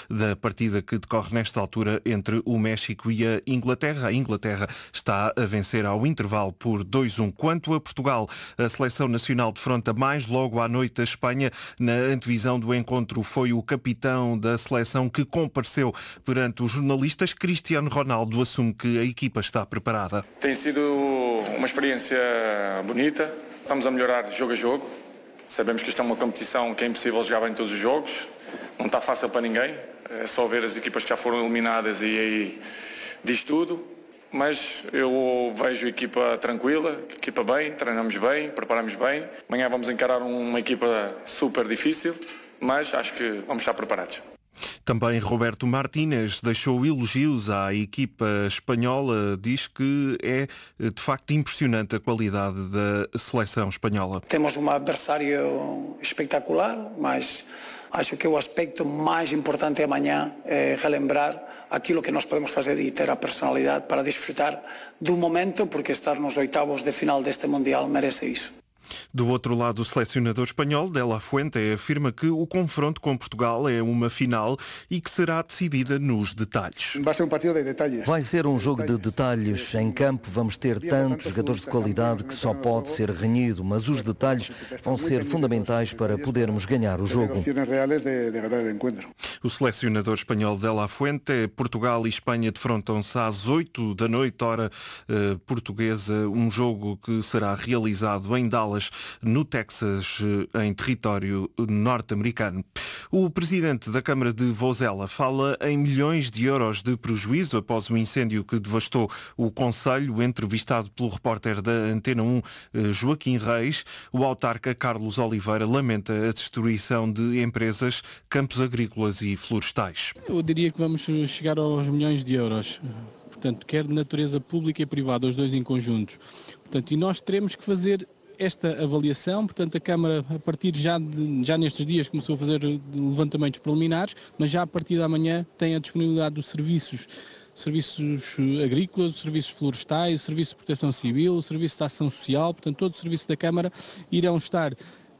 da partida que decorre nesta altura entre o México e a Inglaterra. A Inglaterra está a vencer ao intervalo por 2-1. Quanto a Portugal, a seleção nacional defronta mais logo à noite a Espanha. Na antevisão do encontro foi o capitão da seleção que compareceu perante os jornalistas. Cristiano Ronaldo assume que a equipa está preparada. Tem sido uma experiência bonita. Estamos a melhorar jogo a jogo. Sabemos que isto é uma competição que é impossível jogar bem todos os jogos. Não está fácil para ninguém. É só ver as equipas que já foram eliminadas e aí diz tudo. Mas eu vejo a equipa tranquila, a equipa bem, treinamos bem, preparamos bem. Amanhã vamos encarar uma equipa super difícil, mas acho que vamos estar preparados. Também Roberto Martínez deixou elogios à equipa espanhola, diz que é de facto impressionante a qualidade da seleção espanhola. Temos um adversário espetacular, mas acho que o aspecto mais importante amanhã é relembrar aquilo que nós podemos fazer e ter a personalidade para desfrutar do momento, porque estar nos oitavos de final deste Mundial merece isso. Do outro lado, o selecionador espanhol, De La Fuente, afirma que o confronto com Portugal é uma final e que será decidida nos detalhes. Vai ser um partido de detalhes. Vai ser um jogo de detalhes. Em campo vamos ter tantos jogadores de qualidade que só pode ser renhido, mas os detalhes vão ser fundamentais para podermos ganhar o jogo. O selecionador espanhol De La Fuente, Portugal e Espanha defrontam-se às 8 da noite, hora portuguesa, um jogo que será realizado em Dallas, no Texas, em território norte-americano. O presidente da Câmara de Vozela fala em milhões de euros de prejuízo após o incêndio que devastou o concelho. Entrevistado pelo repórter da Antena 1, Joaquim Reis, o autarca Carlos Oliveira lamenta a destruição de empresas, campos agrícolas e florestais. Eu diria que vamos chegar aos milhões de euros. Portanto, quer de natureza pública e privada, os dois em conjunto. Portanto, e nós teremos que fazer esta avaliação. Portanto, a Câmara, a partir já nestes dias, começou a fazer levantamentos preliminares, mas já a partir de amanhã tem a disponibilidade dos serviços agrícolas, os serviços florestais, o serviço de proteção civil, o serviço de ação social. Portanto, todo o serviço da Câmara irão estar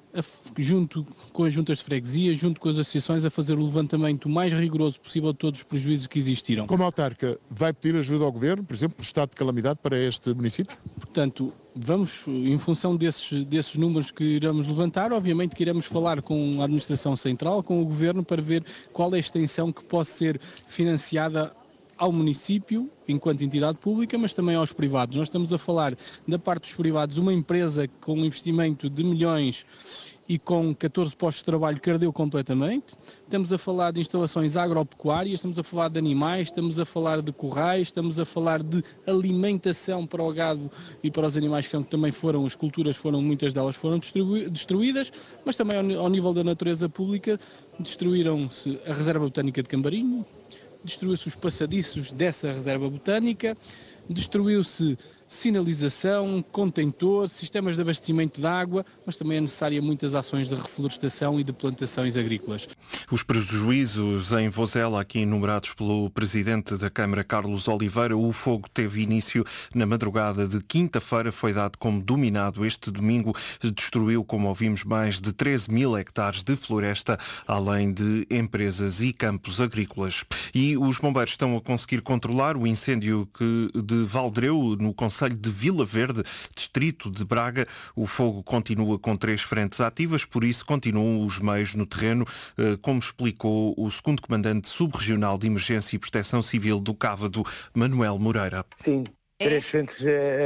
junto com as juntas de freguesia, junto com as associações, a fazer o levantamento mais rigoroso possível de todos os prejuízos que existiram. Como autarca, vai pedir ajuda ao Governo, por exemplo, por estado de calamidade para este município? Portanto, vamos, em função desses números que iremos levantar, obviamente que iremos falar com a Administração Central, com o Governo, para ver qual é a extensão que possa ser financiada ao município, enquanto entidade pública, mas também aos privados. Nós estamos a falar, da parte dos privados, uma empresa com um investimento de milhões e com 14 postos de trabalho que ardeu completamente. Estamos a falar de instalações agropecuárias, estamos a falar de animais, estamos a falar de currais, estamos a falar de alimentação para o gado e para os animais, que também foram, as culturas muitas delas foram destruídas, mas também ao nível da natureza pública, destruíram-se a Reserva Botânica de Cambarinho, destruiu-se os passadiços dessa reserva botânica, destruiu-se sinalização, contentor, sistemas de abastecimento de água, mas também é necessária muitas ações de reflorestação e de plantações agrícolas. Os prejuízos em Vozela, aqui enumerados pelo presidente da Câmara, Carlos Oliveira. O fogo teve início na madrugada de quinta-feira, foi dado como dominado este domingo. Destruiu, como ouvimos, mais de 13 mil hectares de floresta, além de empresas e campos agrícolas. E os bombeiros estão a conseguir controlar o incêndio de Valdreu, no concelho de Vila Verde, distrito de Braga. O fogo continua com 3 frentes ativas, por isso continuam os meios no terreno, como explicou o segundo comandante subregional de Emergência e Proteção Civil do Cávado, Manuel Moreira. Sim, 3 frentes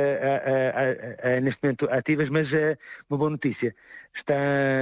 neste momento ativas, mas é uma boa notícia. Está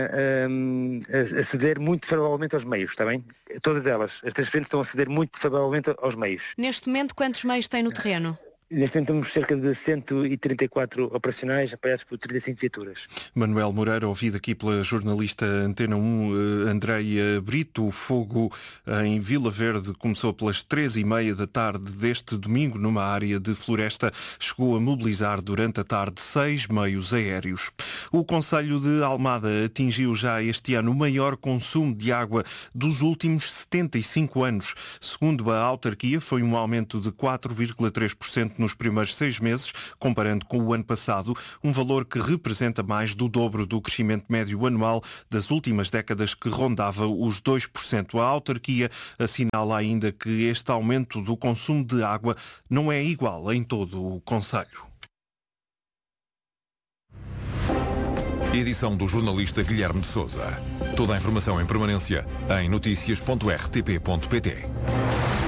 a ceder muito favoravelmente aos meios, está bem? Todas elas, as 3 frentes estão a ceder muito favoravelmente aos meios. Neste momento, quantos meios tem no terreno? Neste momento temos cerca de 134 operacionais, apoiados por 35 viaturas. Manuel Moreira, ouvido aqui pela jornalista Antena 1, Andreia Brito. O fogo em Vila Verde começou pelas 3h30 da tarde deste domingo, numa área de floresta. Chegou a mobilizar durante a tarde 6 meios aéreos. O concelho de Almada atingiu já este ano o maior consumo de água dos últimos 75 anos. Segundo a autarquia, foi um aumento de 4,3% nos primeiros 6 meses, comparando com o ano passado, um valor que representa mais do dobro do crescimento médio anual das últimas décadas, que rondava os 2%. A autarquia assinala ainda que este aumento do consumo de água não é igual em todo o concelho. Edição do jornalista Guilherme de Sousa. Toda a informação em permanência em noticias.rtp.pt.